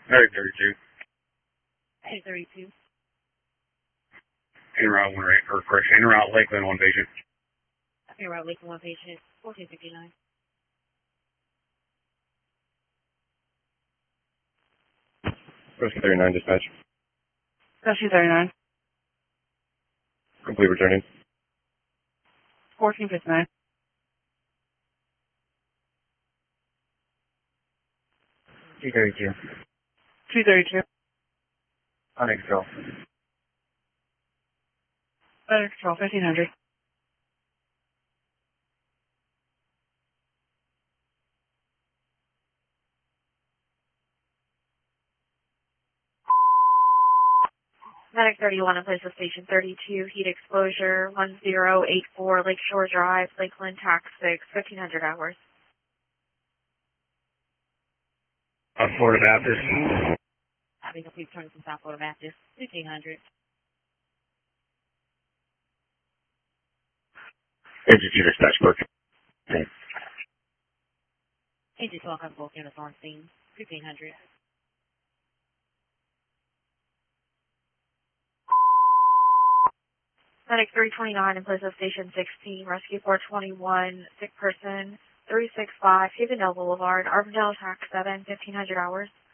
Medic 32. Medic 32. En route 1 rate, or correction, en route Lakeland 1 patient. En route Lakeland 1 patient, 1459. Rescue 39 dispatch. Rescue 39. Complete returning. 1459. 232. 232. Under control. Under control, 1500. Medic 31 in place of station 32, heat exposure 1084 Lakeshore Drive, Lakeland, Tax 6, 1500 hours. Florida Baptist. Having complete turn from South Florida Baptist, 1500. Agency dispatch book. Agency 12 have both units on scene, 1500. Medic 329 in place of station 16, rescue 421, sick person 365, Havendale Boulevard, Arvindale, Tax 7, 1500 hours.